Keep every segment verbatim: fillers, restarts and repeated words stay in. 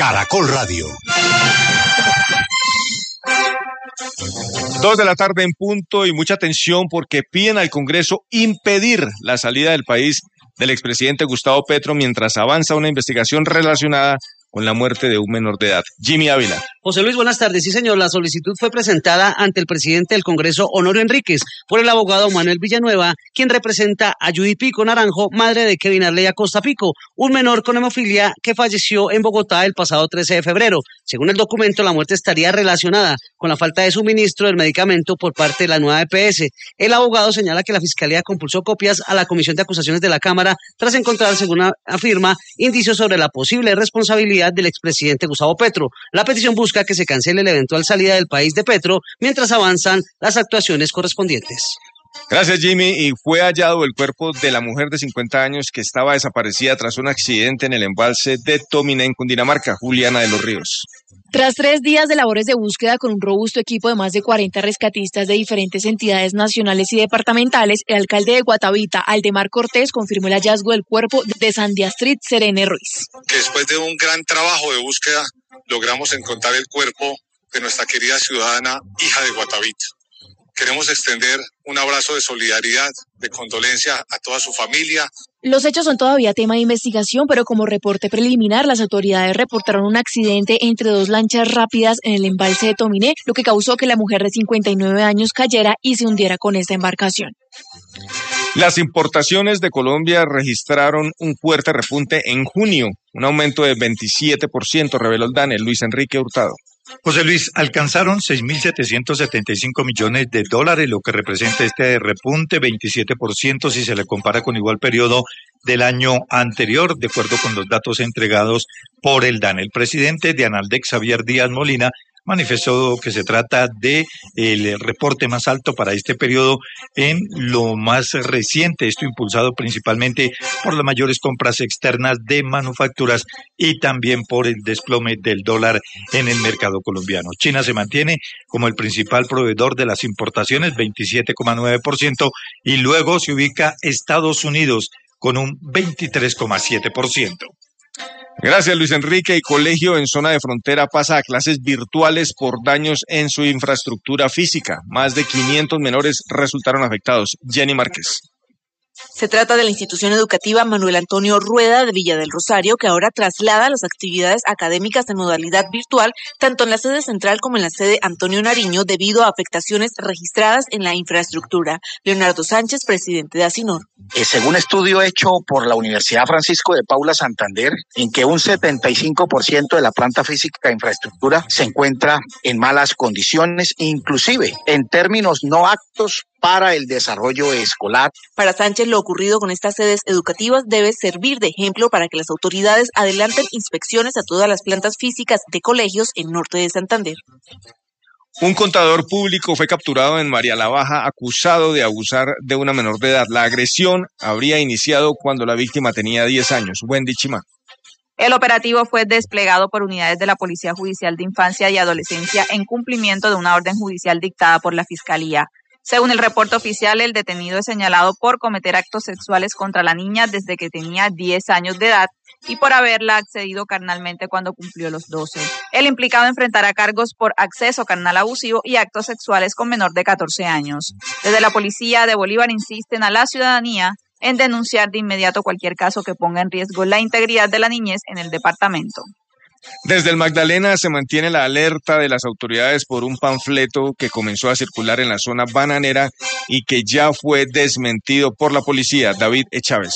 Caracol Radio. Dos de la tarde en punto y mucha atención porque piden al Congreso impedir la salida del país del expresidente Gustavo Petro mientras avanza una investigación relacionada con la muerte de un menor de edad. Jimmy Ávila. José Luis, buenas tardes. Sí, señor, la solicitud fue presentada ante el presidente del Congreso, Honorio Enríquez, por el abogado Manuel Villanueva, quien representa a Judy Pico Naranjo, madre de Kevin Arley Acosta Pico, un menor con hemofilia que falleció en Bogotá el pasado trece de febrero. Según el documento, la muerte estaría relacionada con la falta de suministro del medicamento por parte de la nueva E P S. El abogado señala que la Fiscalía compulsó copias a la Comisión de Acusaciones de la Cámara tras encontrar, según afirma, indicios sobre la posible responsabilidad del expresidente Gustavo Petro. La petición busca que se cancele la eventual salida del país de Petro mientras avanzan las actuaciones correspondientes. Gracias, Jimmy. Y fue hallado el cuerpo de la mujer de cincuenta años que estaba desaparecida tras un accidente en el embalse de Tominé, en Cundinamarca, Juliana de los Ríos. Tras tres días de labores de búsqueda con un robusto equipo de más de cuarenta rescatistas de diferentes entidades nacionales y departamentales, el alcalde de Guatavita, Aldemar Cortés, confirmó el hallazgo del cuerpo de Sandy Astrid Serene Ruiz. Después de un gran trabajo de búsqueda, logramos encontrar el cuerpo de nuestra querida ciudadana, hija de Guatavita. Queremos extender un abrazo de solidaridad, de condolencia a toda su familia. Los hechos son todavía tema de investigación, pero como reporte preliminar, las autoridades reportaron un accidente entre dos lanchas rápidas en el embalse de Tominé, lo que causó que la mujer de cincuenta y nueve años cayera y se hundiera con esta embarcación. Las importaciones de Colombia registraron un fuerte repunte en junio, un aumento de veintisiete por ciento, reveló el DANE, Luis Enrique Hurtado. José Luis, alcanzaron seis mil setecientos setenta y cinco millones de dólares, lo que representa este repunte, veintisiete por ciento si se le compara con igual periodo del año anterior, de acuerdo con los datos entregados por el DANE. El presidente de Analdex, Xavier Díaz Molina, manifestó que se trata de el reporte más alto para este periodo en lo más reciente, esto impulsado principalmente por las mayores compras externas de manufacturas y también por el desplome del dólar en el mercado colombiano. China se mantiene como el principal proveedor de las importaciones, veintisiete coma nueve por ciento, y luego se ubica Estados Unidos con un veintitrés coma siete por ciento. Gracias, Luis Enrique. Y colegio en zona de frontera pasa a clases virtuales por daños en su infraestructura física. Más de quinientos menores resultaron afectados. Jenny Márquez. Se trata de la institución educativa Manuel Antonio Rueda de Villa del Rosario, que ahora traslada las actividades académicas en modalidad virtual, tanto en la sede central como en la sede Antonio Nariño, debido a afectaciones registradas en la infraestructura. Leonardo Sánchez, presidente de ASINOR. Eh, según estudio hecho por la Universidad Francisco de Paula Santander, en que un setenta y cinco por ciento de la planta física de infraestructura se encuentra en malas condiciones, inclusive en términos no aptos para el desarrollo escolar. Para Sánchez, lo ocurrido con estas sedes educativas debe servir de ejemplo para que las autoridades adelanten inspecciones a todas las plantas físicas de colegios en norte de Santander. Un contador público fue capturado en María la Baja acusado de abusar de una menor de edad. La agresión habría iniciado cuando la víctima tenía diez años. Wendy Chimá. El operativo fue desplegado por unidades de la Policía Judicial de Infancia y Adolescencia en cumplimiento de una orden judicial dictada por la Fiscalía. Según el reporte oficial, el detenido es señalado por cometer actos sexuales contra la niña desde que tenía diez años de edad y por haberla accedido carnalmente cuando cumplió los doce. El implicado enfrentará cargos por acceso carnal abusivo y actos sexuales con menor de catorce años. Desde la Policía de Bolívar insisten a la ciudadanía en denunciar de inmediato cualquier caso que ponga en riesgo la integridad de la niñez en el departamento. Desde el Magdalena se mantiene la alerta de las autoridades por un panfleto que comenzó a circular en la zona bananera y que ya fue desmentido por la policía. David E. Chávez.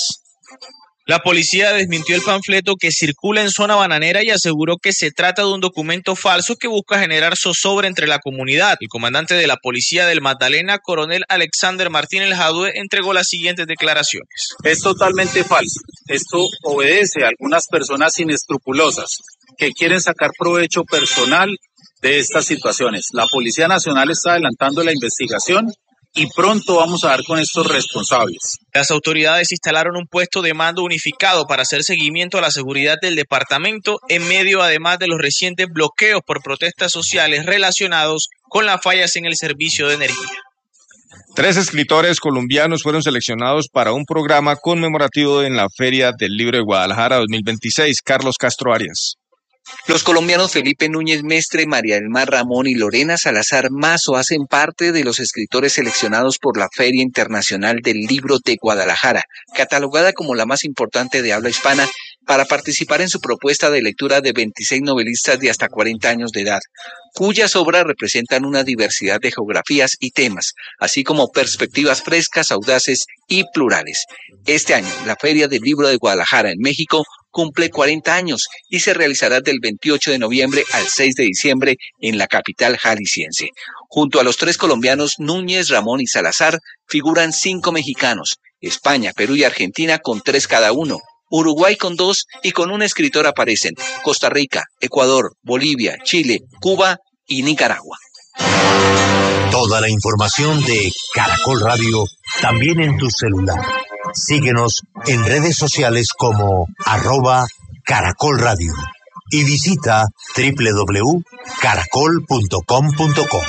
La policía desmintió el panfleto que circula en zona bananera y aseguró que se trata de un documento falso que busca generar zozobra entre la comunidad. El comandante de la policía del Magdalena, coronel Alexander Martínez Jadue, entregó las siguientes declaraciones. Es totalmente falso. Esto obedece a algunas personas inescrupulosas que quieren sacar provecho personal de estas situaciones. La Policía Nacional está adelantando la investigación y pronto vamos a dar con estos responsables. Las autoridades instalaron un puesto de mando unificado para hacer seguimiento a la seguridad del departamento en medio además de los recientes bloqueos por protestas sociales relacionados con las fallas en el servicio de energía. Tres escritores colombianos fueron seleccionados para un programa conmemorativo en la Feria del Libro de Guadalajara dos mil veintiséis. Carlos Castro Arias. Los colombianos Felipe Núñez Mestre, María del Mar Ramón y Lorena Salazar Mazo hacen parte de los escritores seleccionados por la Feria Internacional del Libro de Guadalajara, catalogada como la más importante de habla hispana, para participar en su propuesta de lectura de veintiséis novelistas de hasta cuarenta años de edad, cuyas obras representan una diversidad de geografías y temas, así como perspectivas frescas, audaces y plurales. Este año, la Feria del Libro de Guadalajara en México cumple cuarenta años y se realizará del veintiocho de noviembre al seis de diciembre en la capital jalisciense. Junto a los tres colombianos Núñez, Ramón y Salazar figuran cinco mexicanos, España, Perú y Argentina con tres cada uno, Uruguay con dos y con un escritor aparecen Costa Rica, Ecuador, Bolivia, Chile, Cuba y Nicaragua. Toda la información de Caracol Radio también en tu celular. Síguenos en redes sociales como arroba Caracol Radio y visita doble u doble u doble u punto caracol punto com punto co.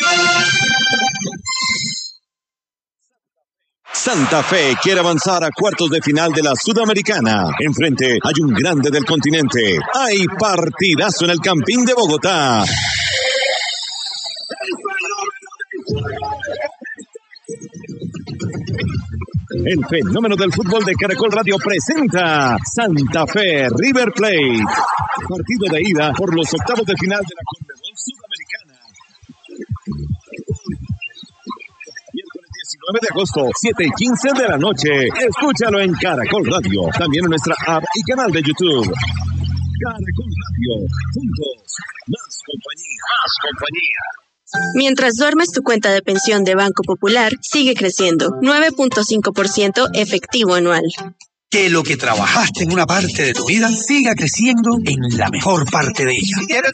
Santa Fe quiere avanzar a cuartos de final de la Sudamericana. Enfrente hay un grande del continente. Hay partidazo en el Campín de Bogotá. El fenómeno del fútbol de Caracol Radio presenta Santa Fe River Plate. Partido de ida por los octavos de final de la Conmebol Sudamericana. Miércoles diecinueve de agosto, siete y quince de la noche. Escúchalo en Caracol Radio. También en nuestra app y canal de YouTube. Caracol Radio. Juntos. Más compañía. Más compañía. Mientras duermes, tu cuenta de pensión de Banco Popular sigue creciendo, nueve punto cinco por ciento efectivo anual. Que lo que trabajaste en una parte de tu vida siga creciendo en la mejor parte de ella. Si tienes